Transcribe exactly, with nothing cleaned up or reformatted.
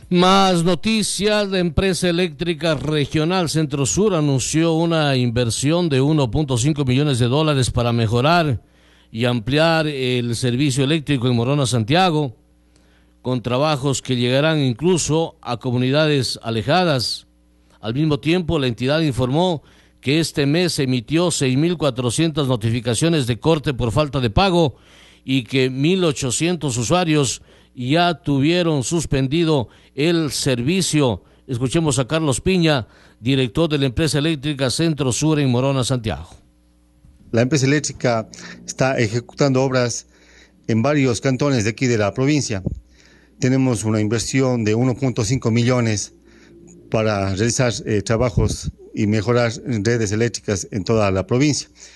Más noticias, la empresa eléctrica regional Centro Sur anunció una inversión de uno punto cinco millones de dólares para mejorar y ampliar el servicio eléctrico en Morona, Santiago, con trabajos que llegarán incluso a comunidades alejadas. Al mismo tiempo, la entidad informó que este mes emitió seis mil cuatrocientas notificaciones de corte por falta de pago y que mil ochocientos usuarios ya tuvieron suspendido el servicio. Escuchemos a Carlos Piña, director de la empresa eléctrica Centro Sur en Morona, Santiago. La empresa eléctrica está ejecutando obras en varios cantones de aquí de la provincia. Tenemos una inversión de uno punto cinco millones para realizar eh, trabajos y mejorar redes eléctricas en toda la provincia.